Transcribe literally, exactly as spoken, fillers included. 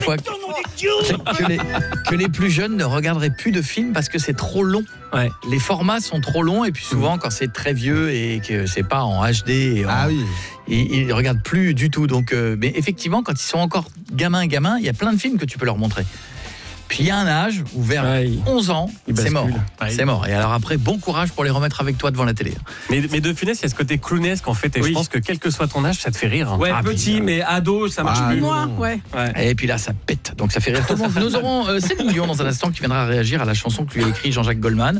fois que, que, les, que les plus jeunes ne regarderaient plus de films parce que c'est trop long. Ouais. Les formats sont trop longs et puis souvent quand c'est très vieux et que c'est pas en H D, et en, Ah oui. ils, ils regardent plus du tout. Donc, euh, mais effectivement, quand ils sont encore gamins, gamins, il y a plein de films que tu peux leur montrer. Puis il y a un âge où vers Ouais, il- onze ans, il c'est mort. bascule. Ouais, C'est mort. Et alors après, bon courage pour les remettre avec toi devant la télé. Mais, mais de Funès, il y a ce côté clownesque en fait, et Oui. je pense que quel que soit ton âge, ça te fait rire. Ouais, Ah, petit, puis, mais ado, ça marche Ah, plus. Moi, non. ouais. Ouais. Et puis là, ça pète. Donc ça fait rire tout le monde. Nous aurons euh, Céline Dion dans un instant qui viendra réagir à la chanson que lui a écrit Jean-Jacques Goldman.